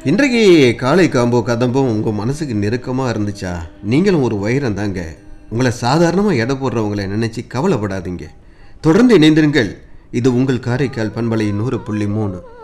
இன்றைக்கு காலை காம்போ கதம்பும் உங்கள் மனசுக்கு நெருக்கமாக இருந்துச்சா? நீங்களும் ஒரு வைரம் தாங்க. உங்களை சாதாரணமாக எடை போடுறவங்களை நினச்சி கவலைப்படாதீங்க. தொடர்ந்து இணைந்திருங்கள். இது உங்கள் காரைக்கால் பண்பலை 100.3.